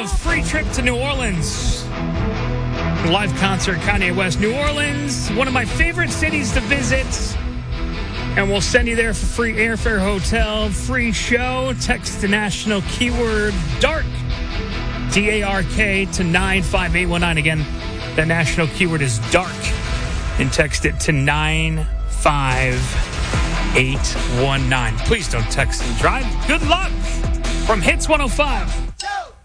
a free trip to New Orleans. Live concert, Kanye West. New Orleans, one of my favorite cities to visit. And we'll send you there for free airfare, hotel, free show. Text the national keyword DARK, D-A-R-K, to 95819. Again, the national keyword is DARK. And text it to 95819. Please don't text and drive. Good luck from Hits 105.